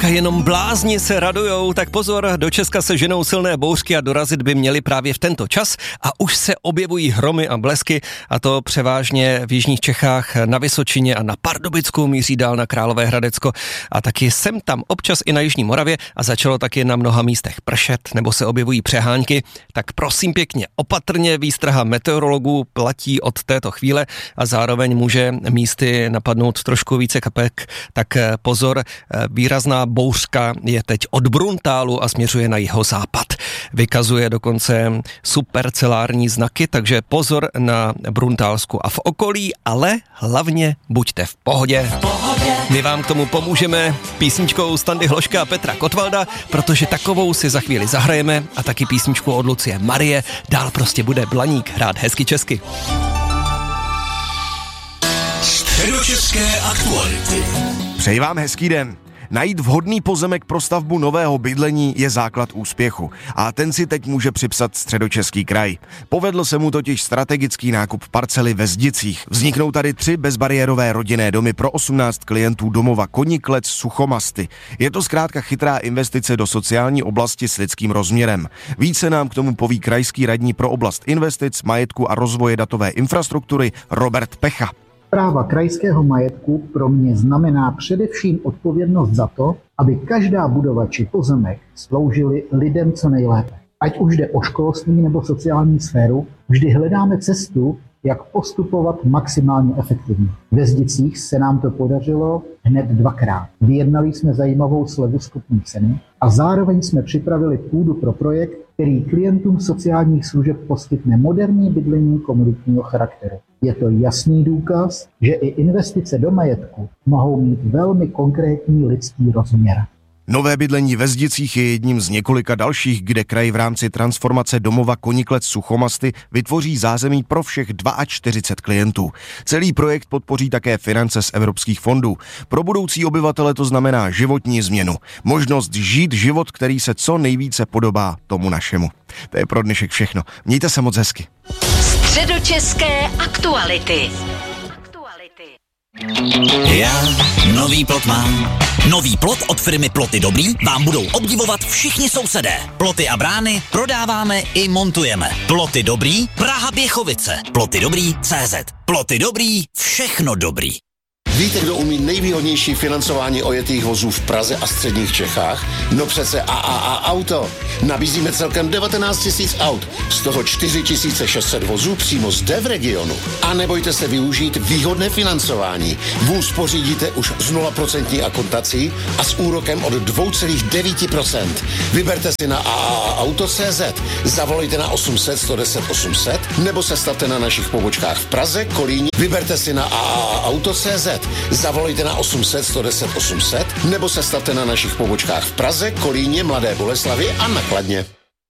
jenom blázni se radujou, tak pozor, do Česka se ženou silné bouřky a dorazit by měly právě v tento čas a už se objevují hromy a blesky, a to převážně v jižních Čechách, na Vysočině a na Pardubicku, míří dál na Královéhradecko a taky sem tam občas i na jižní Moravě a začalo taky na mnoha místech pršet nebo se objevují přehánky, tak prosím pěkně opatrně, výstraha meteorologů platí od této chvíle a zároveň může místy napadnout trošku více kapek, tak pozor, výrazná bouřka je teď od Bruntálu a směřuje na jihozápad. Vykazuje dokonce supercelární znaky, takže pozor na Bruntálsku a v okolí, ale hlavně buďte v pohodě. My vám k tomu pomůžeme písničkou Standy Hloška a Petra Kotvalda, protože takovou si za chvíli zahrajeme a taky písničku od Lucie Marie. Dál prostě bude Blaník hrát hezky česky. Středočeské aktuality. Přeji vám hezký den. Najít vhodný pozemek pro stavbu nového bydlení je základ úspěchu a ten si teď může připsat Středočeský kraj. Povedl se mu totiž strategický nákup parcely ve Zdicích. Vzniknou tady 3 bezbariérové rodinné domy pro 18 klientů domova Koniklec Suchomasty. Je to zkrátka chytrá investice do sociální oblasti s lidským rozměrem. Více nám k tomu poví krajský radní pro oblast investic, majetku a rozvoje datové infrastruktury Robert Pecha. Správa krajského majetku pro mě znamená především odpovědnost za to, aby každá budova či pozemek sloužily lidem co nejlépe. Ať už jde o školství nebo sociální sféru, vždy hledáme cestu, jak postupovat maximálně efektivně. Ve Zdicích se nám to podařilo hned 2krát. Vyjednali jsme zajímavou slevu z kupní ceny a zároveň jsme připravili půdu pro projekt, který klientům sociálních služeb poskytne moderní bydlení komunitního charakteru. Je to jasný důkaz, že i investice do majetku mohou mít velmi konkrétní lidský rozměr. Nové bydlení ve Zdicích je jedním z několika dalších, kde kraj v rámci transformace domova Koniklec Suchomasty vytvoří zázemí pro všech 42 klientů. Celý projekt podpoří také finance z evropských fondů. Pro budoucí obyvatele to znamená životní změnu. Možnost žít život, který se co nejvíce podobá tomu našemu. To je pro dnešek všechno. Mějte se moc hezky. Středočeské aktuality. Já nový plot mám. Nový plot od firmy Ploty Dobrý vám budou obdivovat všichni sousedé. Ploty a brány prodáváme i montujeme. Ploty Dobrý, Praha Běchovice. Ploty Dobrý CZ. Ploty Dobrý, všechno dobrý. Víte, kdo umí nejvýhodnější financování ojetých vozů v Praze a středních Čechách? No přece AAA Auto. Nabízíme celkem 19 000 aut, z toho 4 600 vozů přímo zde v regionu. A nebojte se využít výhodné financování. Vůz pořídíte už s 0% akontací a s úrokem od 2,9%. Vyberte si na AAAauto.cz, zavolejte na 800 110 800 nebo se stavte na našich pobočkách v Praze, Kolíně. Vyberte si na AAAauto.cz, zavolejte na 800 110 800 nebo se stavte na našich pobočkách v Praze, Kolíně, Mladé Boleslavi a na Kladně.